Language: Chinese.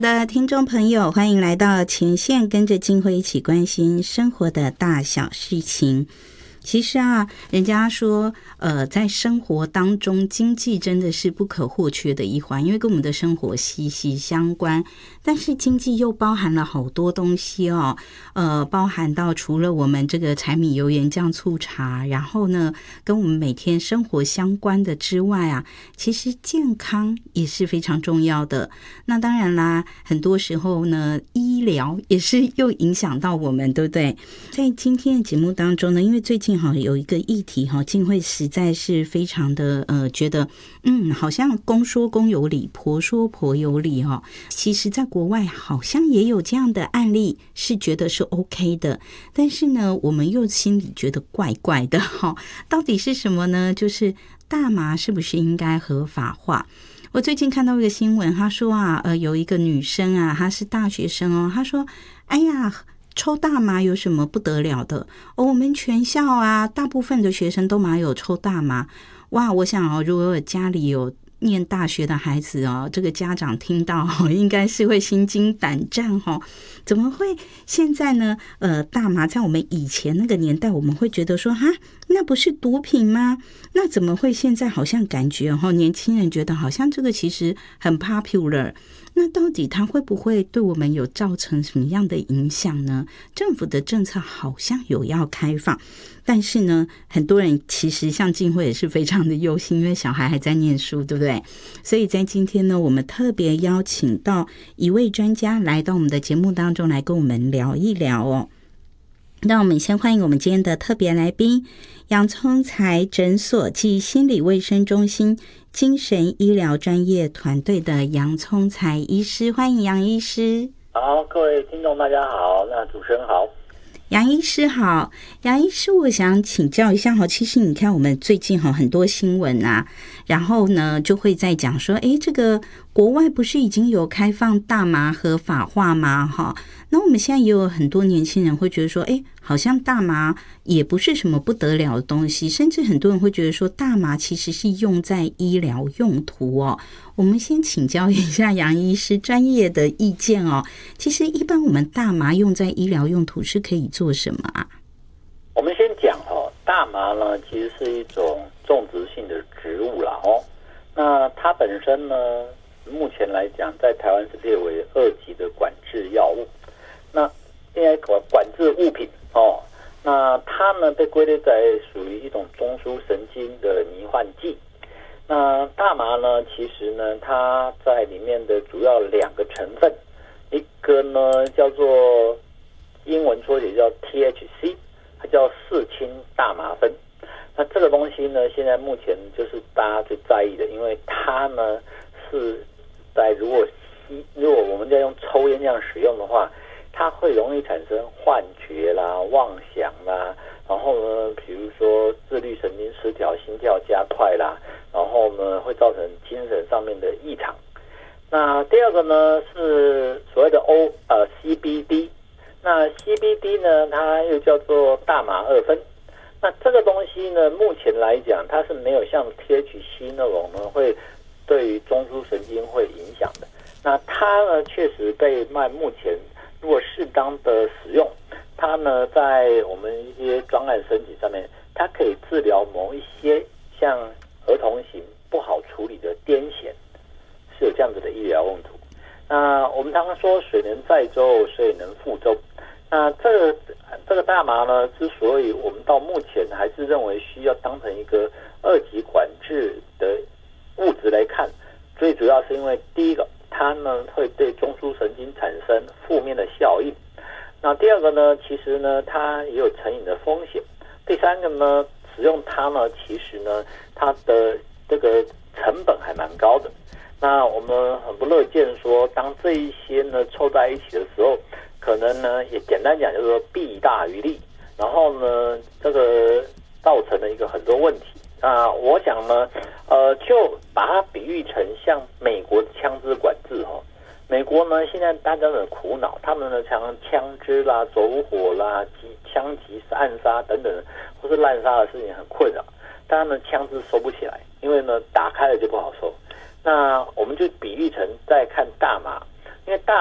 的听众朋友，欢迎来到前线，跟着静慧一起关心生活的大小事情。其实啊，人家说在生活当中经济真的是不可或缺的一环，因为跟我们的生活息息相关。但是经济又包含了好多东西哦，包含到除了我们这个柴米油盐酱醋茶，然后呢跟我们每天生活相关的之外啊，其实健康也是非常重要的。那当然啦，很多时候呢医疗也是又影响到我们，对不对？在今天的节目当中呢，因为最近有一个议题静慧实在是非常的觉得好像公说公有理，婆说婆有理其实在国外好像也有这样的案例，是觉得是 OK 的，但是呢我们又心里觉得怪怪的到底是什么呢？就是大麻是不是应该合法化？我最近看到一个新闻，他说有一个女生她是大学生她说哎呀，抽大麻有什么不得了的我们全校大部分的学生都有抽大麻。哇，我想如果家里有念大学的孩子这个家长听到应该是会心惊胆战怎么会现在呢大麻在我们以前那个年代，我们会觉得说那不是毒品吗？那怎么会现在好像感觉年轻人觉得好像这个其实很 popular？那到底它会不会对我们有造成什么样的影响呢？政府的政策好像有要开放，但是呢很多人其实像静慧也是非常的忧心，因为小孩还在念书，对不对？所以在今天呢，我们特别邀请到一位专家来到我们的节目当中来跟我们聊一聊那我们先欢迎我们今天的特别来宾，洋葱财诊所暨心理卫生中心精神医疗专业团队的洋葱财医师，欢迎杨医师。 好，各位听众大家好，那主持人好。 杨医师好。杨医师，我想请教一下其实你看我们最近很多新闻然后呢就会在讲说这个国外不是已经有开放大麻合法化吗那我们现在也有很多年轻人会觉得说好像大麻也不是什么不得了的东西，甚至很多人会觉得说大麻其实是用在医疗用途我们先请教一下杨医师专业的意见其实一般我们大麻用在医疗用途是可以做什么我们先讲大麻呢其实是一种种植性的植物啦那它本身呢目前来讲在台湾是列为2级的管制药物，那应该管制物品那它呢被归类在属于一种中枢神经的迷幻剂。那大麻呢其实呢它在里面的主要2个成分，一个呢叫做英文缩写叫 THC， 它叫4氢大麻酚。那这个东西呢现在目前就是大家最在意的，因为它呢是在如果我们在用抽烟这样使用的话，它会容易产生幻觉啦、妄想啦，然后呢比如说自律神经失调、心跳加快啦，然后呢会造成精神上面的异常。那第二个呢是所谓的CBD， 那 CBD 呢它又叫做大麻二酚。那这个东西呢目前来讲它是没有像 THC 那种呢会对于中枢神经会影响的。那它呢确实被目前如果适当的使用，它呢在我们一些专案申请上面，它可以治疗某一些像儿童型不好处理的癫痫，是有这样子的医疗用途。那我们常常说水能载舟，水能覆舟。那这个大麻呢，之所以我们到目前还是认为需要当成一个2级管制的物质来看，最主要是因为第一个，它呢会对中枢神经产生负面的效应。那第二个呢，其实呢它也有成瘾的风险。第三个呢，使用它呢，其实呢它的这个成本还蛮高的。那我们很不乐见说，当这一些呢凑在一起的时候，可能呢也简单讲就是说弊大于利，然后呢这个造成了一个很多问题。我想呢就把它比喻成像美国的枪支管制美国呢现在大家很苦恼，他们呢常常枪支啦、走火啦、枪击暗杀等等或是滥杀的事情很困扰，但他们枪支收不起来，因为呢打开了就不好收。那我们就比喻成在看大麻， 因为大